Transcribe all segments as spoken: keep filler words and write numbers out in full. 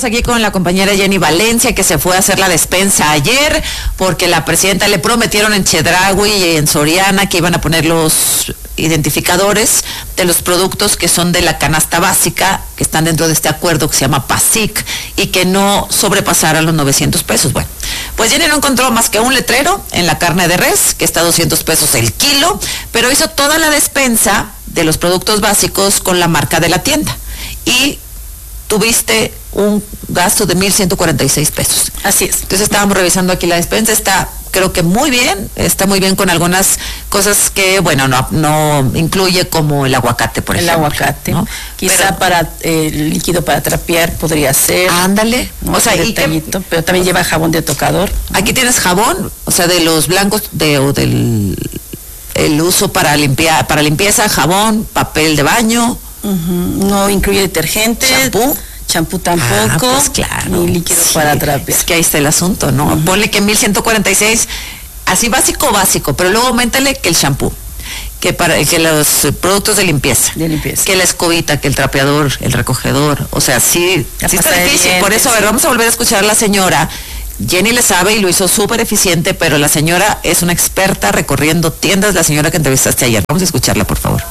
estamos aquí con la compañera Jenny Valencia, que se fue a hacer la despensa ayer, porque la presidenta le prometieron en Chedraui y en Soriana que iban a poner los identificadores de los productos que son de la canasta básica, que están dentro de este acuerdo que se llama PASIC, y que no sobrepasaran los novecientos pesos. Bueno, pues Jenny no encontró más que un letrero en la carne de res, que está a doscientos pesos el kilo, pero hizo toda la despensa de los productos básicos con la marca de la tienda. Y tuviste un gasto de mil ciento cuarenta y seis pesos. Así es. Entonces estábamos revisando aquí la despensa, está creo que muy bien, está muy bien con algunas cosas que, bueno, no no incluye como el aguacate, por el ejemplo. El aguacate, ¿no? Quizá pero, para eh, el líquido para trapear podría ser. Ándale. ¿No? O sea, y que, pero también lleva jabón de tocador, ¿no? Aquí tienes jabón, o sea, de los blancos, de o del el uso para limpiar, para limpieza, jabón, papel de baño. Uh-huh. No incluye detergente. Champú. Champú tampoco, ah, pues claro, ni líquido sí, para trapear. Es que ahí está el asunto, ¿no? Uh-huh. Ponle que mil ciento cuarenta y seis, así básico, básico, pero luego aumentale que el champú, que para que los productos de limpieza, de limpieza, que la escobita, que el trapeador, el recogedor, o sea, sí, sí está difícil. Dientes, por eso, a ver, vamos a volver a escuchar a la señora. Jenny le sabe y lo hizo súper eficiente, pero la señora es una experta recorriendo tiendas, la señora que entrevistaste ayer. Vamos a escucharla, por favor.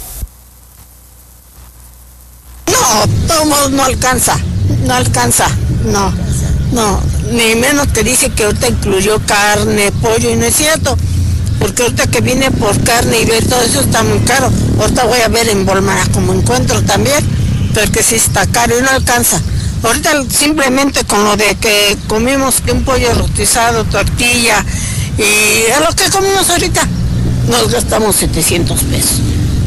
No, todo no alcanza, no alcanza, no, no, ni menos te dije que ahorita incluyó carne, pollo, y no es cierto, porque ahorita que vine por carne y ver todo eso está muy caro. Ahorita voy a ver en Bolmara como encuentro también, pero que sí está caro y no alcanza. Ahorita simplemente con lo de que comimos que un pollo rostizado, tortilla, y a lo que comimos ahorita, nos gastamos setecientos pesos.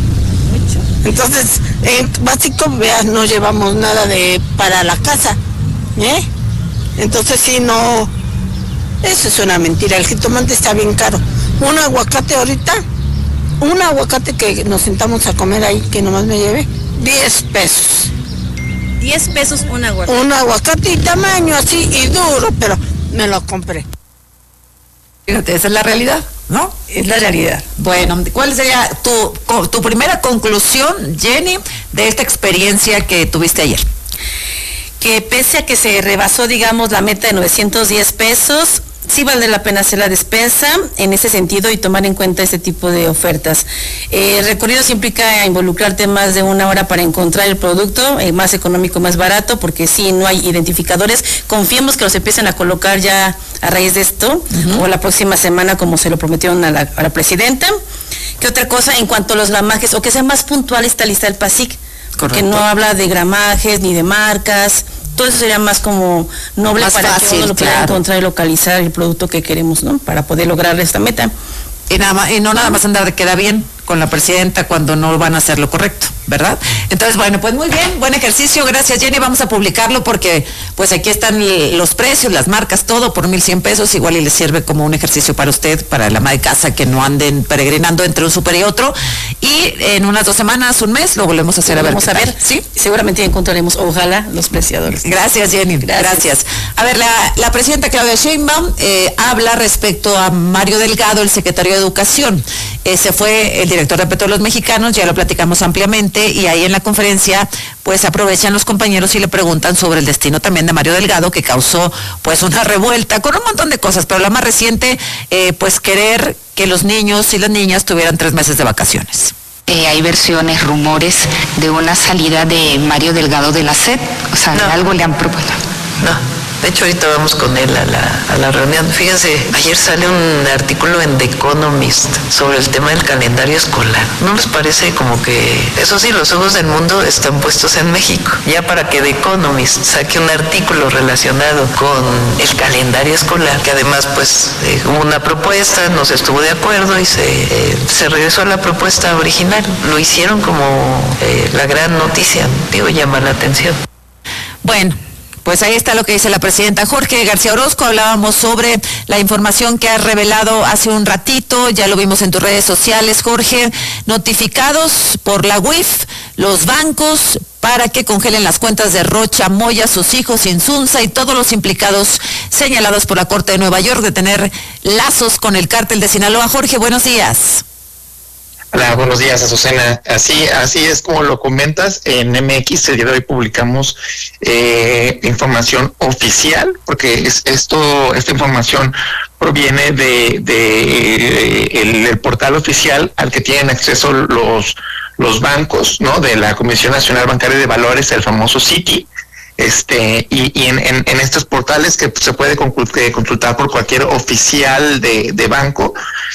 Entonces, en básico, veas, no llevamos nada de para la casa, ¿eh? Entonces, sí, no, eso es una mentira, el jitomate está bien caro. Un aguacate ahorita, un aguacate que nos sentamos a comer ahí, que nomás me llevé, diez pesos. diez pesos un aguacate. Un aguacate y tamaño así, y duro, pero me lo compré. Fíjate, esa es la realidad, ¿no? Es la realidad. Bueno, ¿cuál sería tu, tu primera conclusión, Jenny, de esta experiencia que tuviste ayer? Que pese a que se rebasó, digamos, la meta de novecientos diez pesos, sí vale la pena hacer la despensa en ese sentido y tomar en cuenta este tipo de ofertas. Eh, recorridos implica involucrarte más de una hora para encontrar el producto, eh, más económico, más barato, porque sí, no hay identificadores. Confiemos que los empiecen a colocar ya a raíz de esto, uh-huh. o la próxima semana, como se lo prometieron a la, a la presidenta. ¿Qué otra cosa en cuanto a los gramajes? O que sea más puntual esta lista del PASIC, que no habla de gramajes ni de marcas. Todo eso sería más como noble más para fácil, que uno lo pueda claro. encontrar y localizar el producto que queremos, ¿no? Para poder lograr esta meta. Y, nada más, y no nada más andar de queda bien con la presidenta cuando no van a hacer lo correcto, ¿verdad? Entonces, bueno, pues muy bien, buen ejercicio, gracias Jenny, vamos a publicarlo porque pues aquí están los precios, las marcas, todo por mil cien pesos, igual y les sirve como un ejercicio para usted, para la ama de casa, que no anden peregrinando entre un súper y otro, y en unas dos semanas, un mes, lo volvemos a hacer, a ver. Vamos a ver, sí, seguramente encontraremos, ojalá, los preciadores. Gracias Jenny, gracias. gracias. A ver, la, la presidenta Claudia Sheinbaum eh, habla respecto a Mario Delgado, el secretario de Educación. Ese fue el director de Petróleos Mexicanos, ya lo platicamos ampliamente, y ahí en la conferencia pues aprovechan los compañeros y le preguntan sobre el destino también de Mario Delgado, que causó pues una revuelta con un montón de cosas, pero la más reciente eh, pues querer que los niños y las niñas tuvieran tres meses de vacaciones. Eh, hay versiones, rumores de una salida de Mario Delgado de la S E P, o sea, no. algo le han propuesto. No. De hecho, ahorita vamos con él a la, a la reunión. Fíjense, ayer sale un artículo en The Economist sobre el tema del calendario escolar. ¿No les parece como que, eso sí, los ojos del mundo están puestos en México? Ya para que The Economist saque un artículo relacionado con el calendario escolar, que además, pues, eh, hubo una propuesta, no se estuvo de acuerdo y se, eh, se regresó a la propuesta original. Lo hicieron como eh, la gran noticia. Digo, llama la atención. Bueno. Pues ahí está lo que dice la presidenta. Jorge García Orozco, hablábamos sobre la información que has revelado hace un ratito, ya lo vimos en tus redes sociales, Jorge, notificados por la U I F, los bancos, para que congelen las cuentas de Rocha Moya, sus hijos, Insunza y todos los implicados señalados por la Corte de Nueva York de tener lazos con el cártel de Sinaloa. Jorge, buenos días. Hola, buenos días, Azucena. Así, así es como lo comentas. En M X el día de hoy publicamos eh, información oficial, porque es, esto, esta información proviene de, de el, el portal oficial al que tienen acceso los los bancos, ¿no? De la Comisión Nacional Bancaria de Valores, el famoso Citi. Este, y, y en, en, en estos portales que se puede consultar por cualquier oficial de, de banco,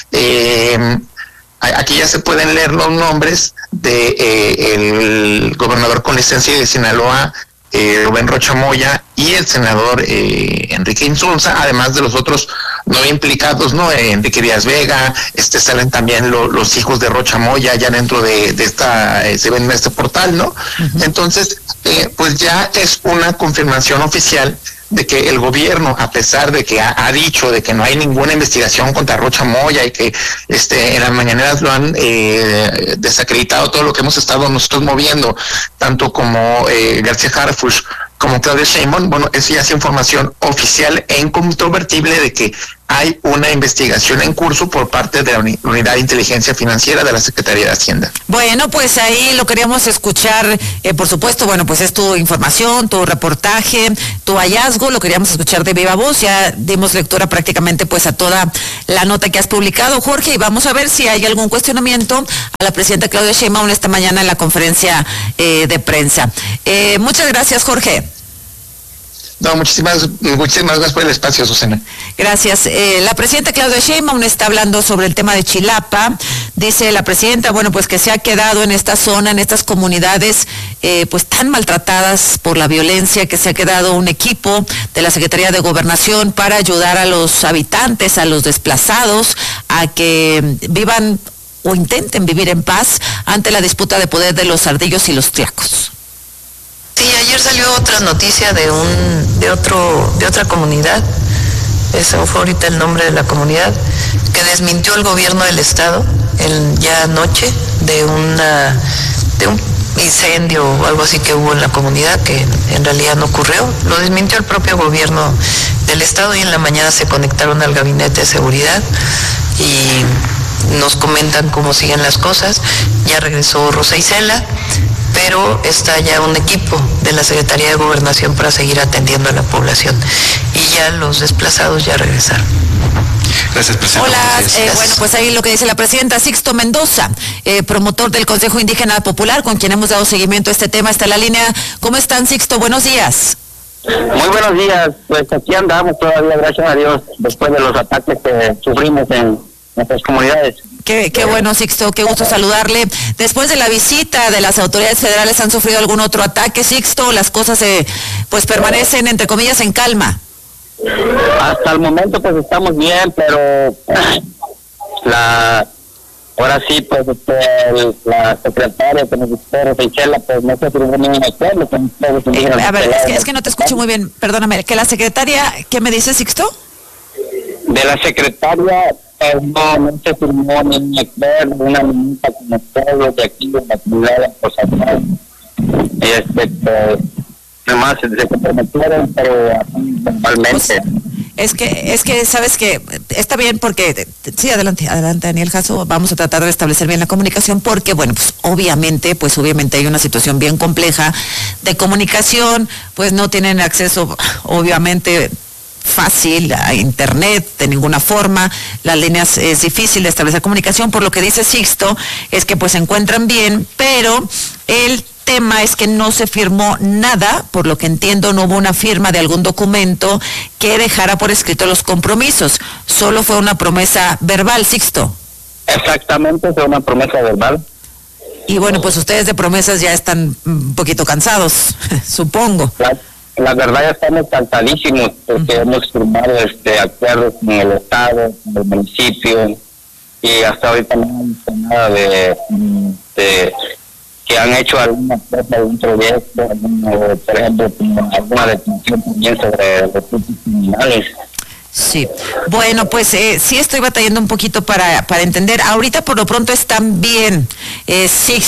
eh, aquí ya se pueden leer los nombres de eh, el gobernador con licencia de Sinaloa, eh, Rubén Rocha Moya, y el senador eh, Enrique Insunza, además de los otros no implicados, ¿no? Eh, Enrique Díaz Vega, este salen también lo, los hijos de Rocha Moya ya dentro de, de esta, eh, se ven en este portal, ¿no? Uh-huh. Entonces, eh, pues ya es una confirmación oficial de que el gobierno, a pesar de que ha, ha dicho de que no hay ninguna investigación contra Rocha Moya y que este en las mañaneras lo han eh, desacreditado todo lo que hemos estado nosotros moviendo, tanto como eh, García Harfuch como Claudia Sheinbaum, bueno, eso ya es información oficial e incontrovertible de que hay una investigación en curso por parte de la Unidad de Inteligencia Financiera de la Secretaría de Hacienda. Bueno, pues ahí lo queríamos escuchar, eh, por supuesto, bueno, pues es tu información, tu reportaje, tu hallazgo, lo queríamos escuchar de viva voz, ya dimos lectura prácticamente pues a toda la nota que has publicado, Jorge, y vamos a ver si hay algún cuestionamiento a la presidenta Claudia Sheinbaum esta mañana en la conferencia eh, de prensa. Eh, muchas gracias, Jorge. No, muchísimas, muchísimas gracias por el espacio, Susana. Gracias. Eh, la presidenta Claudia Sheinbaum está hablando sobre el tema de Chilapa. Dice la presidenta, bueno, pues que se ha quedado en esta zona, en estas comunidades, eh, pues tan maltratadas por la violencia, que se ha quedado un equipo de la Secretaría de Gobernación para ayudar a los habitantes, a los desplazados, a que vivan o intenten vivir en paz ante la disputa de poder de los ardillos y los tlaxcos. Sí, ayer salió otra noticia de un de otro de otra comunidad, ese fue ahorita el nombre de la comunidad, que desmintió el gobierno del estado el, ya anoche de una de un incendio o algo así que hubo en la comunidad, que en realidad no ocurrió. Lo desmintió el propio gobierno del estado y en la mañana se conectaron al gabinete de seguridad y nos comentan cómo siguen las cosas. Ya regresó Rosa Isela, pero está ya un equipo de la Secretaría de Gobernación para seguir atendiendo a la población. Y ya los desplazados ya regresaron. Gracias, presidenta. Hola, eh, bueno, pues ahí lo que dice la presidenta. Sixto Mendoza, eh, promotor del Consejo Indígena Popular, con quien hemos dado seguimiento a este tema, está en la línea. ¿Cómo están, Sixto? Buenos días. Muy buenos días, pues aquí andamos todavía, gracias a Dios, después de los ataques que sufrimos en nuestras comunidades. Qué, qué bueno, Sixto, qué gusto saludarle. Después de la visita de las autoridades federales, ¿han sufrido algún otro ataque, Sixto? ¿Las cosas eh, pues permanecen, entre comillas, en calma? Hasta el momento pues estamos bien, pero la ahora sí, pues este, el, la secretaria que nos dijo, Seychella, pues no se firmó ningún acuerdo con todos los indígenas. Eh, a ver, es que, es que no te escucho muy bien, perdóname, que la secretaria, ¿qué me dice, Sixto? De la secretaria, pues no, no se firmó ningún acuerdo, una minuta como todos de aquí de la comunidad de Posatán. Y este, pues, nomás se comprometieron, pero normalmente. Pues, es que, es que, sabes que está bien porque, sí, adelante, adelante, Daniel Jasso, vamos a tratar de establecer bien la comunicación porque, bueno, pues obviamente, pues obviamente hay una situación bien compleja de comunicación, pues no tienen acceso, obviamente, fácil a internet de ninguna forma, las líneas es difícil de establecer comunicación, por lo que dice Sixto es que pues se encuentran bien, pero el tema es que no se firmó nada, por lo que entiendo no hubo una firma de algún documento que dejara por escrito los compromisos, solo fue una promesa verbal, Sixto. Exactamente, fue una promesa verbal. Y bueno, pues ustedes de promesas ya están un poquito cansados, supongo. Claro. La verdad ya estamos cansadísimos porque uh-huh. hemos firmado este acuerdos con el Estado, con el municipio y hasta ahorita no hemos visto nada de, de que han hecho alguna cosa, algún proyecto, alguna, por ejemplo, alguna detención también sobre los grupos criminales. Sí, bueno, pues eh, sí estoy batallando un poquito para, para entender. Ahorita por lo pronto están bien, eh, sí.